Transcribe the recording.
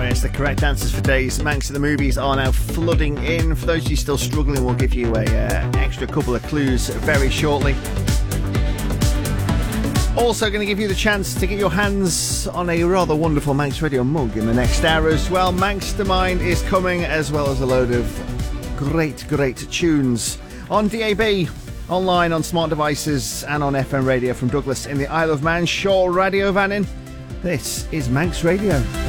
yes, the correct answers for days Manx at the Movies are now flooding in. For those of you still struggling, we'll give you an extra couple of clues very shortly. Also going to give you the chance to get your hands on a rather wonderful Manx Radio mug in the next hour as well. Manxtermind is coming, as well as a load of great tunes on DAB, online on smart devices and on FM radio from Douglas in the Isle of Man. Shaw Radio Vannin. This is Manx Radio.